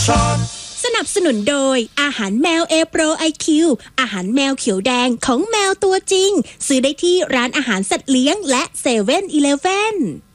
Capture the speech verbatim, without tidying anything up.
ช็อตสนับสนุนโดยอาหารแมว A Pro ไอ คิว อาหารแมวเขียวแดงของแมวตัวจริงซื้อได้ที่ร้านอาหารสัตว์เลี้ยงและเซเว่นอีเลฟเว่น